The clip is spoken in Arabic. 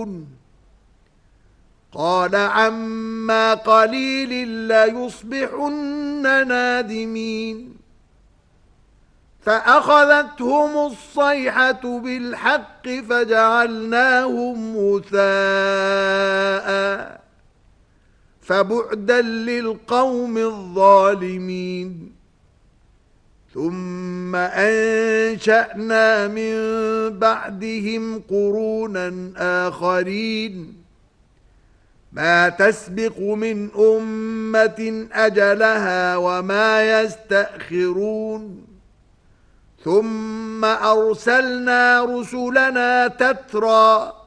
يعملون قال عما قليل ليصبحن نادمين فأخذتهم الصيحة بالحق فجعلناهم غثاء فبعدا للقوم الظالمين ثم أنشأنا من بعدهم قرونا آخرين ما تسبق من أمة أجلها وما يستأخرون ثم أرسلنا رسلنا تترى